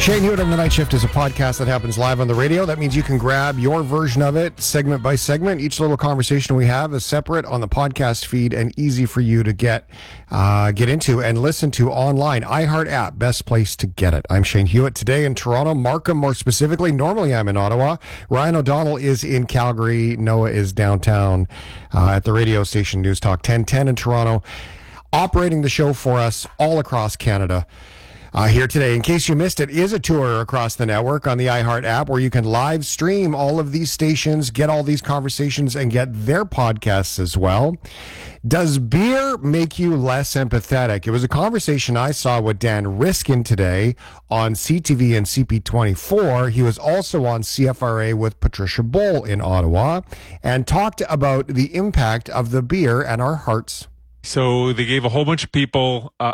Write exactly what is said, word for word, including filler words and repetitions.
Shane Hewitt on the Night Shift is a podcast that happens live on the radio. That means you can grab your version of it segment by segment. Each little conversation we have is separate on the podcast feed and easy for you to get uh, get into and listen to online. iHeart app, best place to get it. I'm Shane Hewitt today in Toronto, Markham more specifically. Normally I'm in Ottawa. Ryan O'Donnell is in Calgary. Noah is downtown uh, at the radio station News Talk ten ten in Toronto, operating the show for us all across Canada. Uh, here today, in case you missed it, is a tour across the network on the iHeart app where you can live stream all of these stations, get all these conversations, and get their podcasts as well. Does beer make you less empathetic? It was a conversation I saw with Dan Riskin today on C T V and C P twenty-four. He was also on C F R A with Patricia Boll in Ottawa and talked about the impact of the beer and our hearts. So they gave a whole bunch of people uh,